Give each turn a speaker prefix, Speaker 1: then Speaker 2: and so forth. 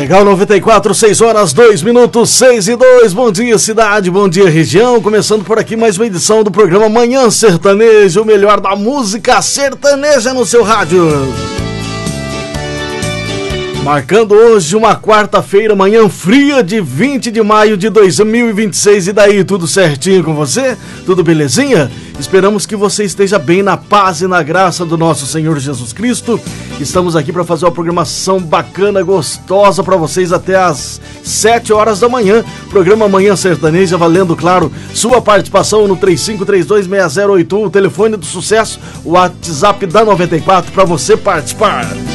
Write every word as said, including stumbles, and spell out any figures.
Speaker 1: Legal, noventa e quatro, seis horas, dois minutos, seis e dois. Bom dia, cidade, bom dia, região. Começando por aqui mais uma edição do programa Manhã Sertaneja, o melhor da música sertaneja no seu rádio. Marcando hoje uma quarta-feira, manhã fria de vinte de maio de dois mil e vinte e seis. E daí, tudo certinho com você? Tudo belezinha? Esperamos que você esteja bem na paz e na graça do nosso Senhor Jesus Cristo. Estamos aqui para fazer uma programação bacana, gostosa para vocês até às sete horas da manhã. Programa Manhã Sertaneja, valendo, claro, sua participação no três cinco três dois, seis zero oito um, o telefone do sucesso, o WhatsApp da noventa e quatro para você participar.